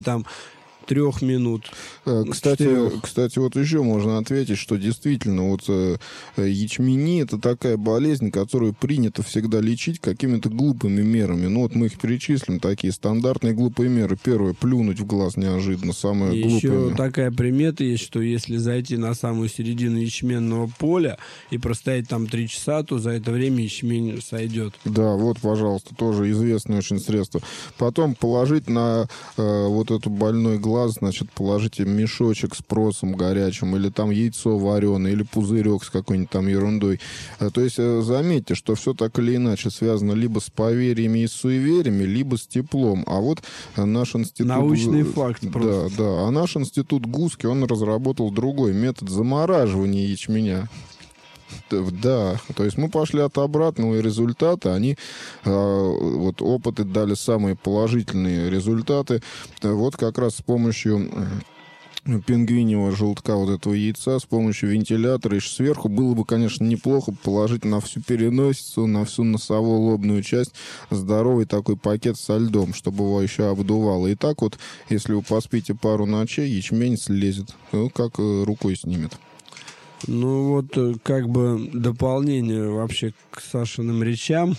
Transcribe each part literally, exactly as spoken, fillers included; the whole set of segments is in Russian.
там трех минут. Кстати, кстати, вот еще можно ответить, что действительно вот э, ячмени — это такая болезнь, которую принято всегда лечить какими-то глупыми мерами. Ну вот мы их перечислим, такие стандартные глупые меры. Первое — плюнуть в глаз неожиданно, самое глупое. Еще такая примета есть, что если зайти на самую середину ячменного поля и простоять там три часа, то за это время ячмень сойдет. Да, вот, пожалуйста, тоже известное очень средство. Потом положить на э, вот эту больной глаз, значит, положите мешочек с просом горячим, или там яйцо вареное, или пузырек с какой-нибудь там ерундой. То есть заметьте, что все так или иначе связано либо с поверьями и суевериями, либо с теплом. А вот наш институт... Научный факт просто. Да, да. А наш институт Гуски, он разработал другой метод замораживания ячменя. Да, то есть мы пошли от обратного, и результаты, они, э, вот опыты дали самые положительные результаты. Вот как раз с помощью пингвиньего желтка вот этого яйца, с помощью вентилятора, и сверху было бы, конечно, неплохо положить на всю переносицу, на всю носовую лобную часть здоровый такой пакет со льдом, чтобы его еще обдувало. И так вот, если вы поспите пару ночей, ячмень слезет, ну, как рукой снимет. Ну вот, как бы дополнение вообще к Сашиным речам.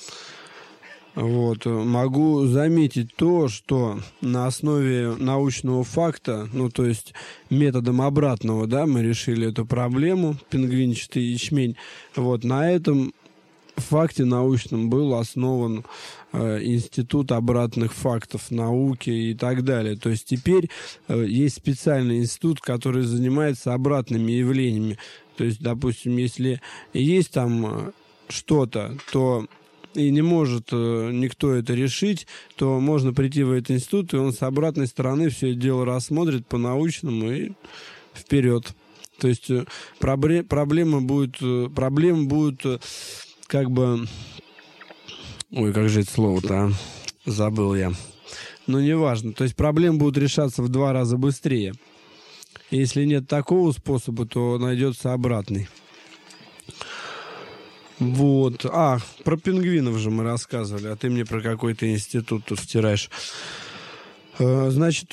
Вот, могу заметить то, что на основе научного факта, ну то есть методом обратного, да, мы решили эту проблему, пингвинчатый ячмень. Вот, на этом факте научном был основан э, институт обратных фактов науки и так далее. То есть теперь э, есть специальный институт, который занимается обратными явлениями. То есть, допустим, если есть там э, что-то, то и не может э, никто это решить, то можно прийти в этот институт, и он с обратной стороны все это дело рассмотрит по-научному и вперед. То есть э, пробле- проблема будет, э, проблема будет э, как бы... Ой, как же это слово-то, а? Забыл я. Но неважно. То есть проблемы будут решаться в два раза быстрее. Если нет такого способа, то найдется обратный. Вот. А, про пингвинов же мы рассказывали, а ты мне про какой-то институт тут втираешь. Значит,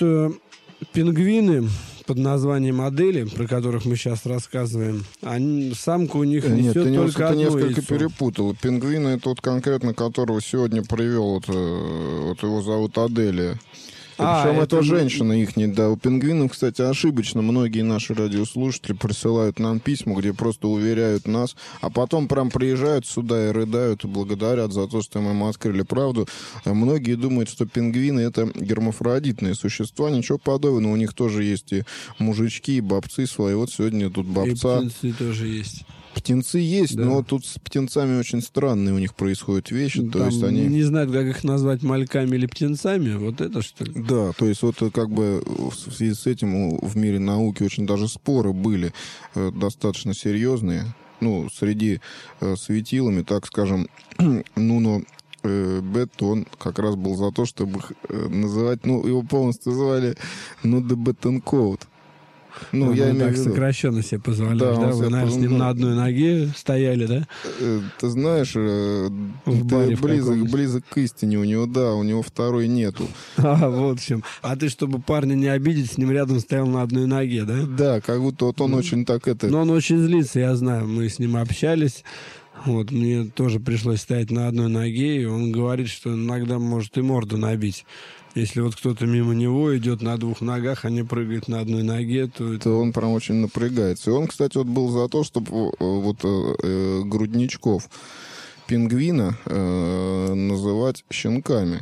пингвины под названием Адели, про которых мы сейчас рассказываем, они, самка у них несет Нет, ты только не, одно ты несколько яйцо. перепутал. Пингвины — это вот конкретно которого сегодня привел, вот, вот его зовут Аделия. А, Причем это... это женщина их не да. У пингвинов, кстати, ошибочно многие наши радиослушатели присылают нам письма, где просто уверяют нас, а потом прям приезжают сюда и рыдают, и благодарят за то, что мы им открыли правду. Многие думают, что пингвины — это гермафродитные существа. Ничего подобного. У них тоже есть и мужички, и бабцы свои. Вот сегодня тут бабца. И птенцы тоже есть. Птенцы есть, да. Но тут с птенцами очень странные у них происходят вещи. Там то есть они не знают, как их назвать, мальками или птенцами. Вот это что ли? Да, то есть вот как бы в связи с этим в мире науки очень даже споры были э, достаточно серьезные. Ну, среди э, светилами, так скажем, Нуно э, Бетто, он как раз был за то, чтобы их э, называть, ну, его полностью называли Нудо Беттенкоут. Ну, ну, я имею так в виду... сокращенно себе позволяешь, да? да? Вы, себе наверное, с ним ну, на одной ноге стояли, да? Э, ты знаешь, э, в ты баре близок, близок к истине у него, да, у него второй нету. А, вот в чем. А ты, чтобы парня не обидеть, с ним рядом стоял на одной ноге, да? Да, как будто вот он ну, очень так это... Но он очень злится, я знаю, мы с ним общались. Вот, мне тоже пришлось стоять на одной ноге, и он говорит, что иногда может и морду набить. Если вот кто-то мимо него идет на двух ногах, а не прыгает на одной ноге, то... Это... то он прям очень напрягается. И он, кстати, вот был за то, чтобы вот э, грудничков пингвина э, называть щенками.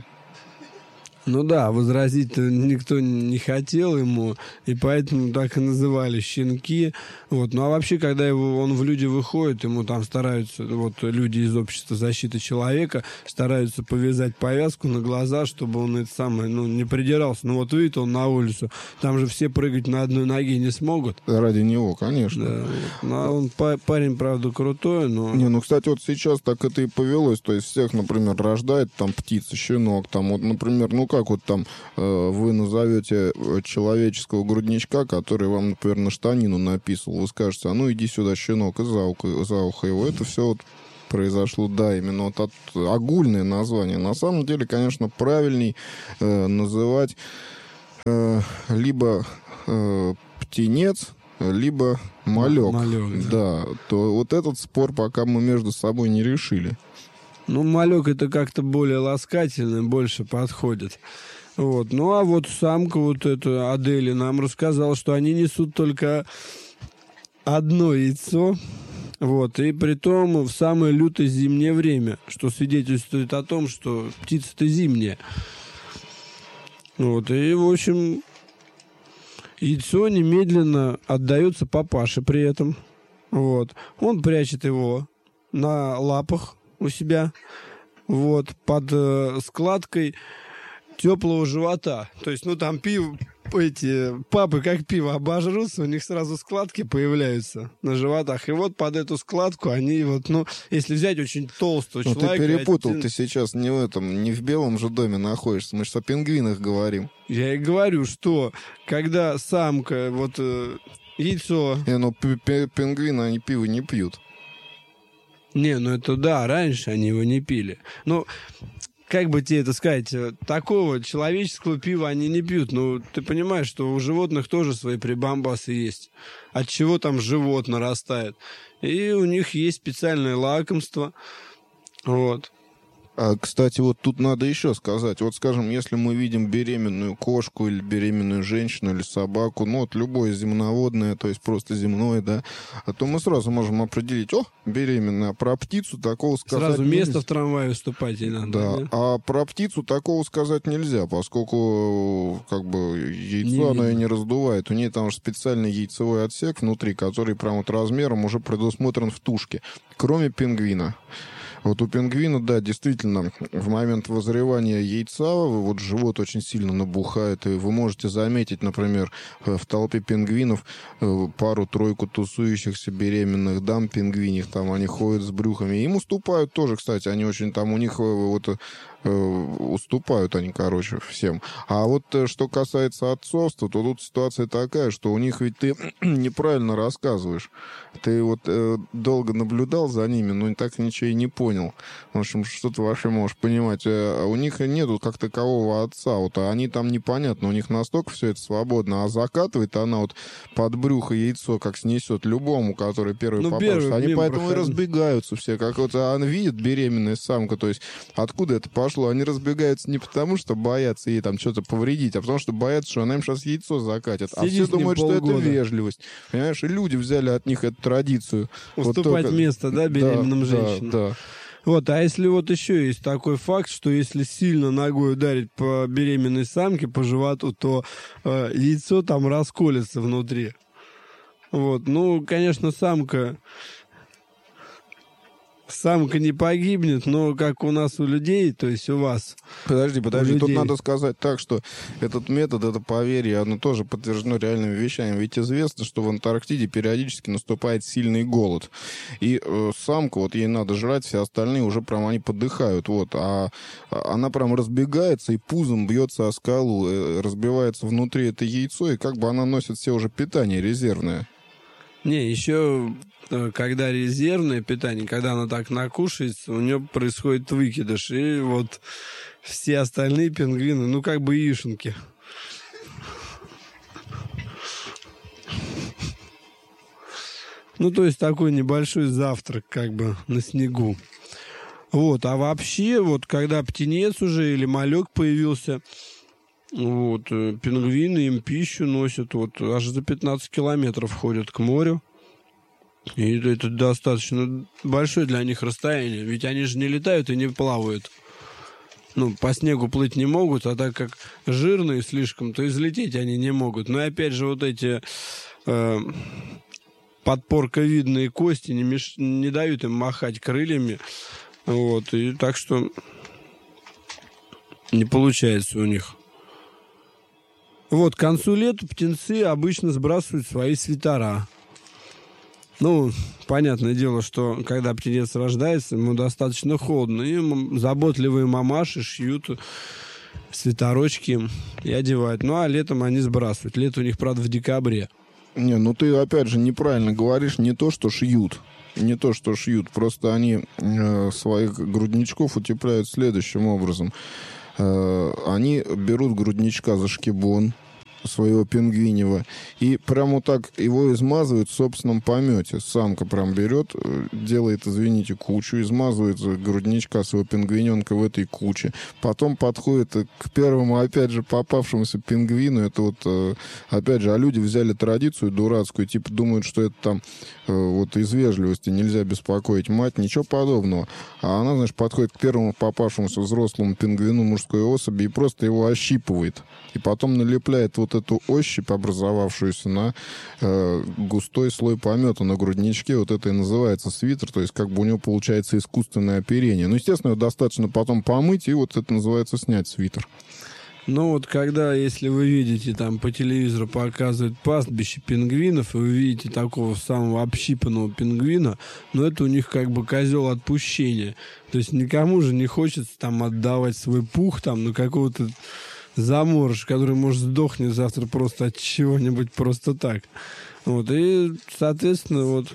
Ну да, возразить никто не хотел ему, и поэтому так и называли щенки. Вот. Ну а вообще, когда его, он в люди выходит, ему там стараются, вот люди из общества защиты человека, стараются повязать повязку на глаза, чтобы он это самое, ну, не придирался. Ну вот видит он на улицу, там же все прыгать на одной ноге не смогут. Ради него, конечно. Да, вот. Ну, а он парень, правда, крутой, но... Не, ну, кстати, вот сейчас так это и повелось. То есть всех, например, рождает там птица, щенок, там вот, например, ну как вот там э, вы назовете человеческого грудничка, который вам, например, на штанину написал, вы скажете, а ну иди сюда, щенок, и за ухо, за ухо его. Это все вот произошло, да, именно вот от, огульное название. На самом деле, конечно, правильней э, называть либо э, птенец, либо малек. Малек, да. да, то вот этот спор пока мы между собой не решили. Ну, малек это как-то более ласкательно, больше подходит. Вот. Ну, а вот самка вот эта Адели нам рассказала, что они несут только одно яйцо. Вот. И притом в самое лютое зимнее время, что свидетельствует о том, что птица-то зимняя. Вот. И, в общем, яйцо немедленно отдается папаше при этом. Вот. Он прячет его на лапах у себя, вот, под э, складкой теплого живота. То есть, ну, там пиво, эти папы как пиво обожрутся, у них сразу складки появляются на животах. И вот под эту складку они вот, ну, если взять очень толстого ну, человека... ты перепутал, один... ты сейчас не в этом, не в Белом же доме находишься, мы же о пингвинах говорим. Я и говорю, что когда самка, вот, э, яйцо... Не, ну, пингвины, они пиво не пьют. Не, ну это да, раньше они его не пили. Ну, как бы тебе это сказать, такого человеческого пива они не пьют. Ну, ты понимаешь, что у животных тоже свои прибамбасы есть. От чего там живот нарастает. И у них есть специальное лакомство. Вот. А, кстати, вот тут надо еще сказать. Вот, скажем, если мы видим беременную кошку или беременную женщину или собаку, ну, вот любое земноводное, то есть просто земное, да, то мы сразу можем определить, о, беременная. А про птицу такого сказать сразу нельзя. место в трамвае уступать не надо. Да, да, а про птицу такого сказать нельзя, поскольку как бы яйцо не оно и не раздувает. У нее там же специальный яйцевой отсек внутри, который прям вот размером уже предусмотрен в тушке, кроме пингвина. Вот у пингвина, да, действительно, в момент вызревания яйца вот живот очень сильно набухает, и вы можете заметить, например, в толпе пингвинов пару-тройку тусующихся беременных дам пингвиних, там они ходят с брюхами, им уступают тоже, кстати, они очень там, у них вот уступают они, короче, всем. А вот что касается отцовства, то тут ситуация такая, что у них ведь ты неправильно рассказываешь. Ты вот э, долго наблюдал за ними, но так ничего и не понял. В общем, что ты вообще можешь понимать. А у них нету как такового отца. Вот, а они там непонятно, у них настолько все это свободно. А закатывает она вот под брюхо яйцо, как снесет любому, который первый ну, попался. Они поэтому проходит. И разбегаются все. Как вот она видит беременная самка, то есть откуда это пошло? Они разбегаются не потому, что боятся ей там что-то повредить, а потому что боятся, что она им сейчас яйцо закатит. Сидишь, а все думают, что это вежливость. Понимаешь, и люди взяли от них эту традицию. Уступать вот только... место, да, беременным да, женщинам. Да, да. Вот, а если вот еще есть такой факт, что если сильно ногой ударить по беременной самке, по животу, то э, яйцо там расколется внутри. Вот, ну, конечно, самка... Самка не погибнет, но как у нас у людей, то есть у вас. Подожди, подожди, тут надо сказать так, что этот метод, это поверье, оно тоже подтверждено реальными вещами. Ведь известно, что в Антарктиде периодически наступает сильный голод. И э, самка, вот ей надо жрать, все остальные уже прям они подыхают. Вот, а она прям разбегается и пузом бьется о скалу, э, разбивается внутри это яйцо, и как бы она носит все уже питание резервное. Не, еще когда резервное питание, когда она так накушается, у нее происходит выкидыш. И вот все остальные пингвины, ну, как бы яишенки. Ну, то есть такой небольшой завтрак как бы на снегу. Вот, а вообще, вот когда птенец уже или малек появился, вот, пингвины им пищу носят, вот, аж за пятнадцать километров ходят к морю. И это достаточно большое для них расстояние, ведь они же не летают и не плавают. Ну, по снегу плыть не могут, а так как жирные слишком, то излететь они не могут. Но и опять же вот эти э, подпорковидные кости не, меш... не дают им махать крыльями. Вот, и так что не получается у них. Вот, к концу лета птенцы обычно сбрасывают свои свитера. Ну, понятное дело, что когда птенец рождается, ему достаточно холодно. И заботливые мамаши шьют свитерочки и одевают. Ну, а летом они сбрасывают. Лето у них, правда, в декабре. Не, ну ты, опять же, неправильно говоришь. Не то, что шьют. Не то, что шьют. Просто они э, своих грудничков утепляют следующим образом. Э, они берут грудничка за шкибон, своего пингвинева, и прямо так его измазывают в собственном помете. Самка прям берет, делает, извините, кучу, измазывает грудничка своего пингвиненка в этой куче. Потом подходит к первому, опять же, попавшемуся пингвину. Это вот, опять же, а люди взяли традицию дурацкую, типа думают, что это там вот из вежливости нельзя беспокоить мать, ничего подобного. А она, знаешь, подходит к первому попавшемуся взрослому пингвину мужской особи и просто его ощипывает. И потом налепляет вот эту ощупь, образовавшуюся на э, густой слой помета на грудничке. Вот это и называется свитер. То есть как бы у него получается искусственное оперение. Ну, естественно, его достаточно потом помыть, и вот это называется снять свитер. Ну вот когда, если вы видите, там по телевизору показывают пастбище пингвинов, и вы видите такого самого общипанного пингвина, ну это у них как бы козел отпущения. То есть никому же не хочется там отдавать свой пух там на какого-то заморыш, который, может, сдохнет завтра просто от чего-нибудь просто так. Вот, и, соответственно, вот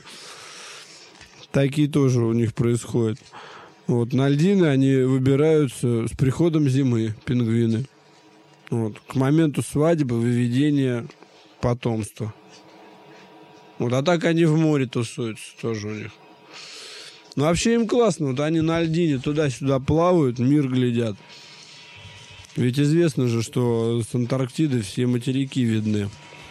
такие тоже у них происходят. Вот, на льдины они выбираются с приходом зимы, пингвины. Вот, к моменту свадьбы, выведения потомства. Вот, а так они в море тусуются тоже у них. Ну, вообще им классно. Вот они на льдине туда-сюда плавают, мир глядят. Ведь известно же, что с Антарктиды все материки видны.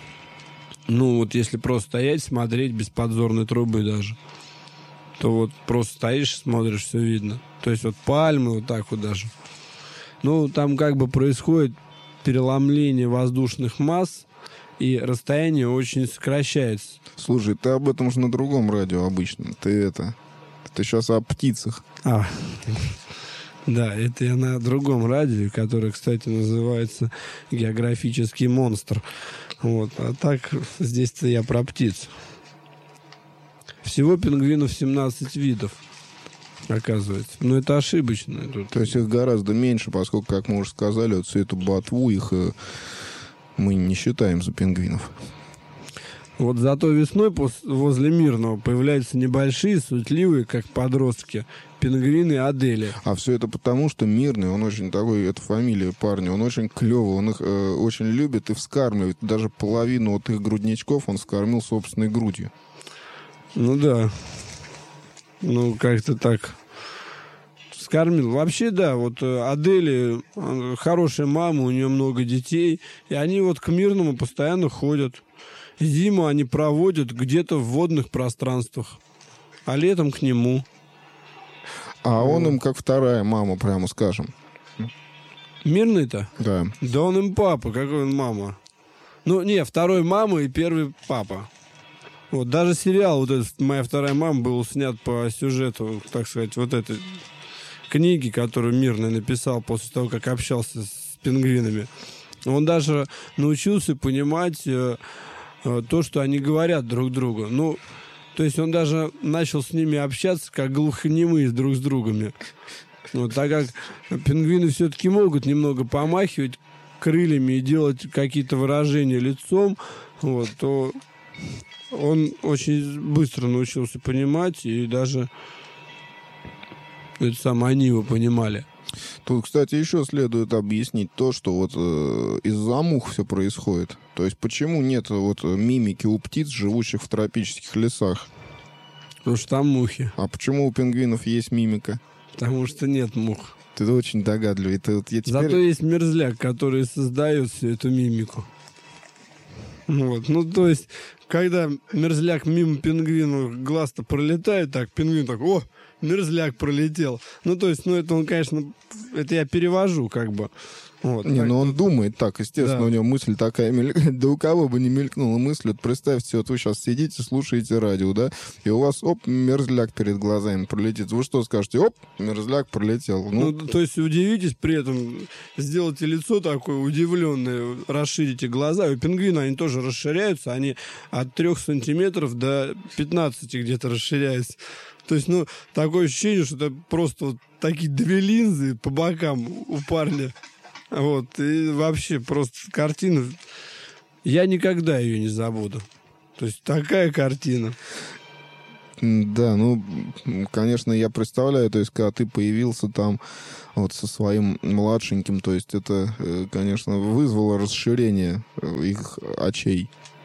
Ну, вот если просто стоять, смотреть без подзорной трубы даже, то вот просто стоишь, смотришь, все видно. То есть вот пальмы вот так вот даже. Ну, там как бы происходит переломление воздушных масс, и расстояние очень сокращается. Слушай, ты об этом же на другом радио обычно. Ты это... Ты сейчас о птицах. А, да, это я на другом радио, которое, кстати, называется «Географический монстр». Вот. А так, здесь-то я про птиц. Всего пингвинов семнадцать видов, оказывается. Но это ошибочно. Тут... То есть их гораздо меньше, поскольку, как мы уже сказали, вот всю эту ботву их мы не считаем за пингвинов. Вот зато весной возле Мирного появляются небольшие, суетливые, как подростки, пингвины Адели. А все это потому, что Мирный, он очень такой, это фамилия парня, он очень клевый, он их э, очень любит и вскармливает. Даже половину вот их грудничков он вскормил собственной грудью. Ну да. Ну, как-то так скормил. Вообще, да, вот Адели хорошая мама, у нее много детей, и они вот к Мирному постоянно ходят. Зиму они проводят где-то в водных пространствах, а летом к нему. А он им как вторая мама, прямо скажем. Мирный-то? Да. Да он им папа, какой он мама. Ну, не, второй мама и первый папа. Вот, даже сериал вот этот «Моя вторая мама» был снят по сюжету, так сказать, вот этой книги, которую Мирный написал после того, как общался с пингвинами. Он даже научился понимать... то, что они говорят друг другу. Ну, то есть он даже начал с ними общаться, как глухонемые друг с другом. Вот, так как пингвины все-таки могут немного помахивать крыльями и делать какие-то выражения лицом, вот, то он очень быстро научился понимать, и даже это самое, они его понимали. Тут, кстати, еще следует объяснить то, что вот э, из-за мух все происходит. То есть почему нет вот мимики у птиц, живущих в тропических лесах? Потому что там мухи. А почему у пингвинов есть мимика? Потому что нет мух. Ты очень догадливый. Ты, вот я теперь... Зато есть мерзляк, который создает всю эту мимику. Вот. Ну, то есть, когда мерзляк мимо пингвина глаз-то пролетает, так, пингвин так, о, мерзляк пролетел. Ну, то есть, ну, это он, конечно, это я перевожу, как бы. Вот, не, так, ну он думает так, естественно, да. У него мысль такая мелькает. Да у кого бы не мелькнула мысль, вот представьте, вот вы сейчас сидите, слушаете радио, да, и у вас, оп, мерзляк перед глазами пролетит. Вы что скажете? Оп, мерзляк пролетел. Ну, ну то есть удивитесь при этом, сделайте лицо такое удивленное, расширите глаза. У пингвина они тоже расширяются, они от трех сантиметров до пятнадцати где-то расширяются. То есть, ну, такое ощущение, что это просто вот такие две линзы по бокам у парня. Вот, и вообще просто картина, я никогда ее не забуду. То есть такая картина. Да, ну, конечно, я представляю, то есть, когда ты появился там вот со своим младшеньким, то есть это, конечно, вызвало расширение их очей.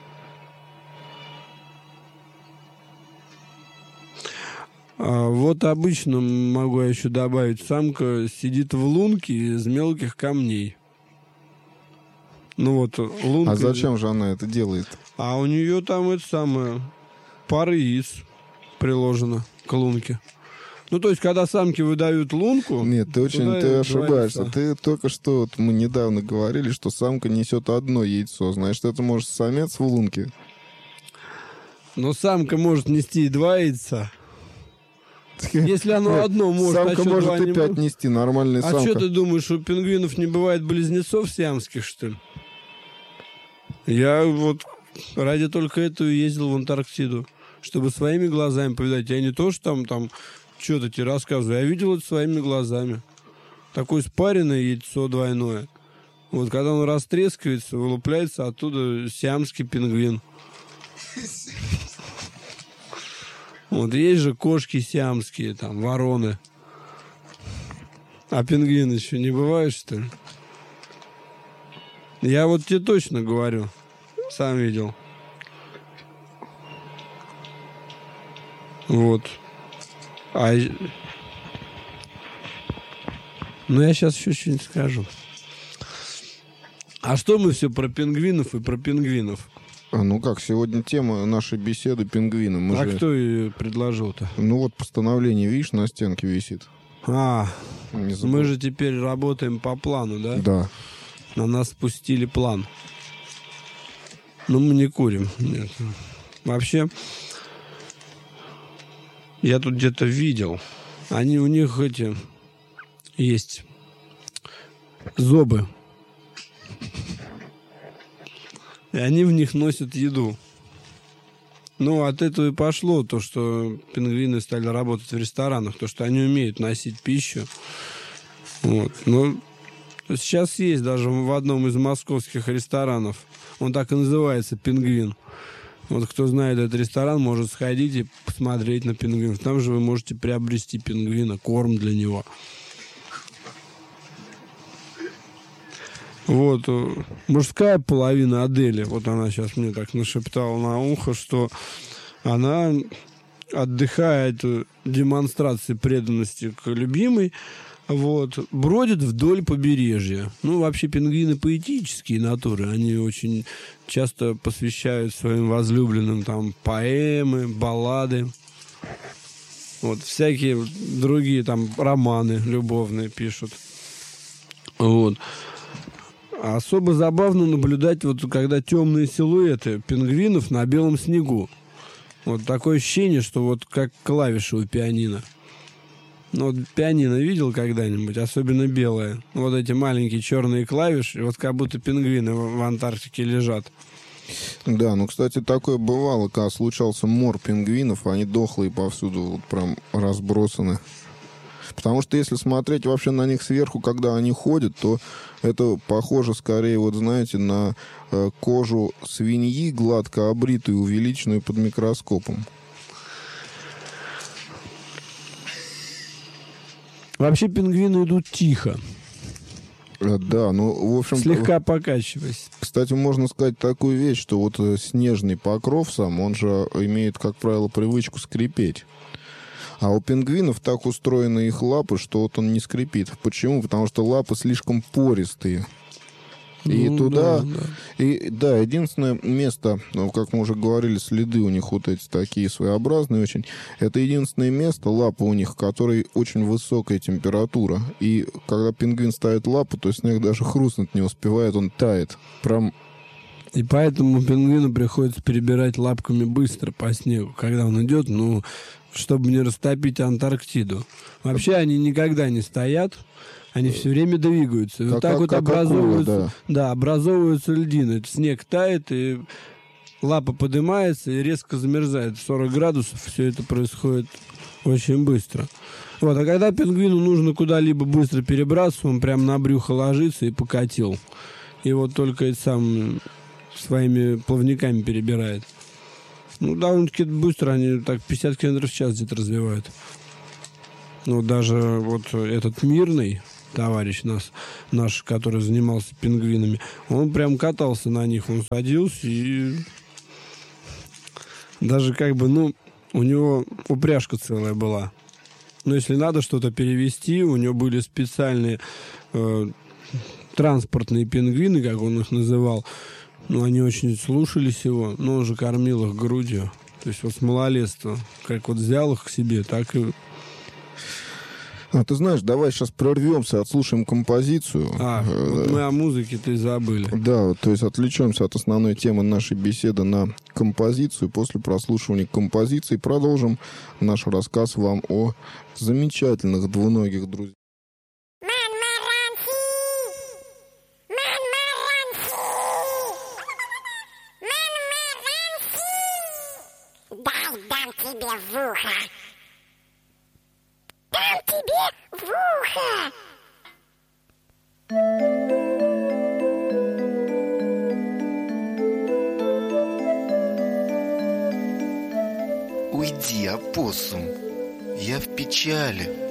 А вот обычно, могу я еще добавить, самка сидит в лунке из мелких камней. Ну вот, лунка... А зачем же она это делает? А у нее там это самое, пара яиц приложено к лунке. Ну, то есть, когда самки выдают лунку... Нет, ты очень ты ошибаешься. Яйца. Ты только что, вот мы недавно говорили, что самка несет одно яйцо. Значит, это может самец в лунке. Но самка может нести два яйца. Если оно одно может, самка а может и пять может? нести, нормальная а самка. А что ты думаешь, у пингвинов не бывает близнецов сиамских, что ли? Я вот ради только этого ездил в Антарктиду, чтобы своими глазами повидать. Я не то, что там, там что-то тебе рассказываю, я видел это своими глазами. Такое спаренное яйцо двойное. Вот когда оно растрескивается, вылупляется оттуда сиамский пингвин. Вот есть же кошки сиамские, там, вороны. А пингвин еще не бывает, что ли? Я вот тебе точно говорю. Сам видел. Вот. А... Ну, я сейчас еще что-нибудь скажу. А что мы все про пингвинов и про пингвинов? А, ну как, сегодня тема нашей беседы пингвины. Мы а же... кто ее предложил-то? Ну вот постановление, видишь, на стенке висит. А, мы же теперь работаем по плану, да? Да. На нас спустили план. Но мы не курим. Нет. Вообще, я тут где-то видел. Они у них эти есть зобы. И они в них носят еду. Ну, от этого и пошло то, что пингвины стали работать в ресторанах, то, что они умеют носить пищу. Вот. Но сейчас есть даже в одном из московских ресторанов. Он так и называется «Пингвин». Вот кто знает этот ресторан, может сходить и посмотреть на пингвина. Там же вы можете приобрести пингвина, корм для него. Вот, мужская половина Адели, вот она сейчас мне так нашептала на ухо, что она, отдыхая от демонстрации преданности к любимой, вот, бродит вдоль побережья. Ну, вообще, пингвины поэтические натуры, они очень часто посвящают своим возлюбленным там поэмы, баллады, вот, всякие другие там романы любовные пишут, вот. Особо забавно наблюдать, вот когда темные силуэты пингвинов на белом снегу. Вот такое ощущение, что вот как клавиши у пианино. Ну, вот пианино видел когда-нибудь, особенно белое. Вот эти маленькие черные клавиши, вот как будто пингвины в, в Антарктике лежат. Да, ну, кстати, такое бывало, когда случался мор пингвинов, они дохлые повсюду, вот прям разбросаны. Потому что если смотреть вообще на них сверху, когда они ходят, то это похоже скорее, вот знаете, на э, кожу свиньи, гладко обритую, увеличенную под микроскопом. Вообще пингвины идут тихо. Э, да, ну, в общем... Слегка покачиваясь. Кстати, можно сказать такую вещь, что вот снежный покров сам, он же имеет, как правило, привычку скрипеть. А у пингвинов так устроены их лапы, что вот он не скрипит. Почему? Потому что лапы слишком пористые. И ну, туда... Да, да. И, да, единственное место, ну, как мы уже говорили, следы у них вот эти такие своеобразные очень. Это единственное место, лапы у них, в которой очень высокая температура. И когда пингвин ставит лапу, то снег даже хрустнуть не успевает, он тает. Прям... И поэтому пингвину приходится перебирать лапками быстро по снегу. Когда он идет, ну... чтобы не растопить Антарктиду. Вообще они никогда не стоят, они все время двигаются. И как, вот так как, вот как образовываются, акула, да. Да, образовываются льдины. Снег тает, и лапа поднимается и резко замерзает. сорок градусов, все это происходит очень быстро. Вот, а когда пингвину нужно куда-либо быстро перебраться, он прям на брюхо ложится и покатил. И вот только это сам своими плавниками перебирает. Ну, довольно-таки быстро, они так пятьдесят километров в час где-то развивают. Ну, даже вот этот Мирный товарищ нас, наш, который занимался пингвинами, он прям катался на них, он садился и даже как бы, ну, у него упряжка целая была. Но если надо что-то перевезти, у него были специальные э, транспортные пингвины, как он их называл. Ну, они очень слушались его, но он же кормил их грудью. То есть вот с малолетства, как вот взял их к себе, так и... А ты знаешь, давай сейчас прервемся, отслушаем композицию. А, вот мы о музыке-то и забыли. Да, то есть отвлечемся от основной темы нашей беседы на композицию. После прослушивания композиции продолжим наш рассказ вам о замечательных двуногих друзьях. Дай дам тебе в ухо. Дам тебе в ухо. Уйди, опоссум, я в печали.